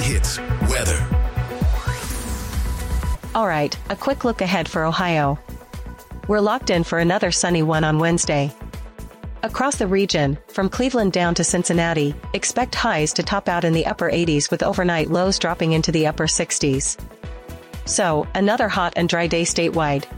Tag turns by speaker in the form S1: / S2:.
S1: Hits weather.
S2: All right, a quick look ahead for Ohio. We're locked in for another sunny one on Wednesday. Across the region, from Cleveland down to Cincinnati, expect highs to top out in the upper 80s with overnight lows dropping into the upper 60s. So, another hot and dry day statewide.